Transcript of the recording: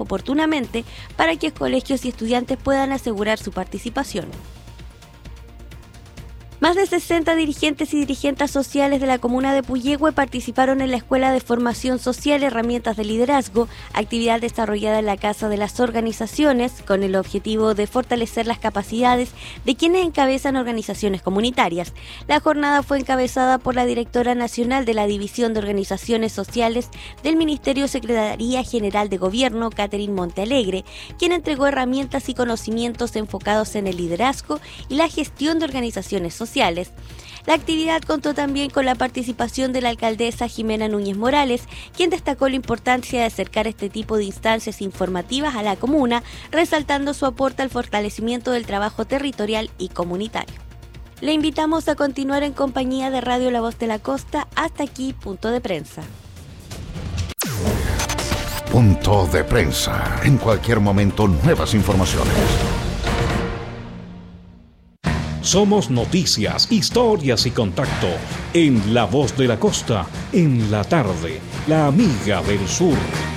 oportunamente para que colegios y estudiantes puedan asegurar su participación. Más de 60 dirigentes y dirigentes sociales de la comuna de Puyehue participaron en la Escuela de Formación Social Herramientas de Liderazgo, actividad desarrollada en la Casa de las Organizaciones, con el objetivo de fortalecer las capacidades de quienes encabezan organizaciones comunitarias. La jornada fue encabezada por la directora nacional de la División de Organizaciones Sociales del Ministerio Secretaría General de Gobierno, Catherine Montealegre, quien entregó herramientas y conocimientos enfocados en el liderazgo y la gestión de organizaciones sociales. La actividad contó también con la participación de la alcaldesa Jimena Núñez Morales, quien destacó la importancia de acercar este tipo de instancias informativas a la comuna, resaltando su aporte al fortalecimiento del trabajo territorial y comunitario. Le invitamos a continuar en compañía de Radio La Voz de la Costa. Hasta aquí, Punto de Prensa. Punto de Prensa. En cualquier momento, nuevas informaciones. Somos noticias, historias y contacto en La Voz de la Costa, en la tarde, la amiga del sur.